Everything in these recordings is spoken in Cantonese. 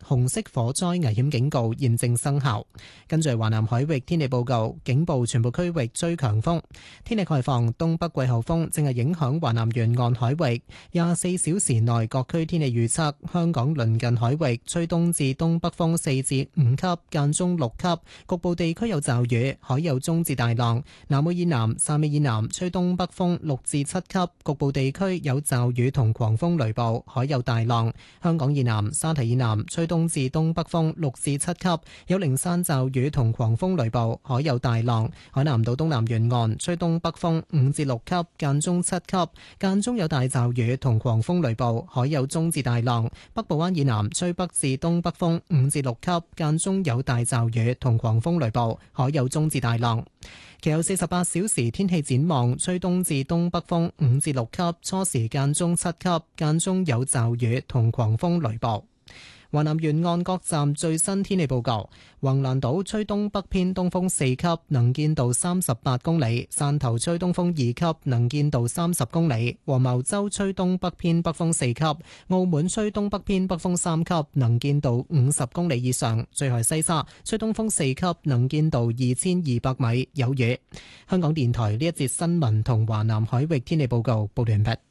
紅色火災危險警告現正生效。跟住華南海域天氣報告，警報全部區域吹強風。天氣概況，東北季候風正係影響華南沿岸海域。24小時內各區天氣預測：香港鄰近海域吹東至東北風4至5級，間中6級，局部地區有驟雨，海有中至大浪。南澳以南、汕尾以南吹東北風6至7級，局部地區有驟雨同狂風雷暴，海有大浪。香港以南、沙堤以南吹東至東北風6至7級，有零散驟雨同狂風雷暴，海有大浪。海南島東南沿岸吹東北風5至6級，間中7級，間中有大驟雨同狂風雷暴，海有中至大浪。北部灣以南吹北至東北風5至6級，間中有大驟雨同狂風雷暴，海有中至大浪。其後48小時天氣展望，吹東至東北風5至6級，初時間中7級，間中有驟雨同狂風雷暴。華南沿岸各站最新天氣報告：橫瀾島吹東北偏東風4級，能見度38公里；汕頭吹東風2級，能見度30公里；黃茅洲吹東北偏北風4級；澳門吹東北偏北風3級，能見度50公里以上。最後西沙吹東風4級，能見度2200米，有雨。香港電台呢一節新聞同華南海域天氣報告報完畢。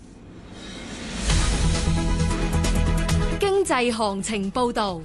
經濟行情報道。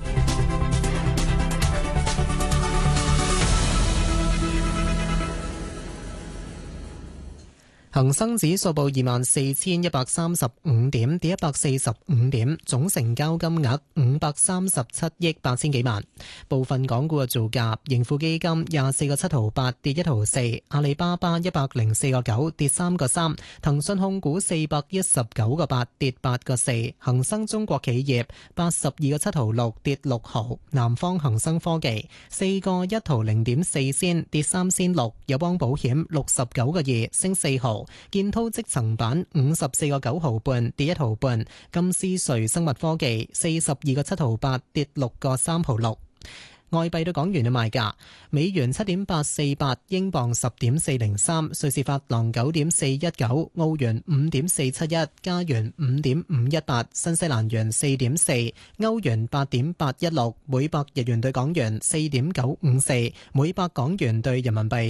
恒生指數報24,135點，跌145點，總成交金額537億8千幾萬。部分港股嘅造價：盈富基金24個7毫8，跌1毫4；阿里巴巴104個9，跌3個3；騰訊控股419個8，跌8個4；恒生中國企業82個7毫6，跌6毫；南方恒生科技4個1毫0.4仙，跌3仙6；友邦保險69個2，升4毫。建滔積層板54個9毫半，跌1毫半；金斯瑞生物科技42個7毫8，跌6個3毫6。外幣對港元嘅賣價：美元7.848，英鎊10.403，瑞士法郎9.419，澳元5.471，加元5.518，新西蘭元4.4，歐元8.816，每百日元對港元4.954，每百港元對人民幣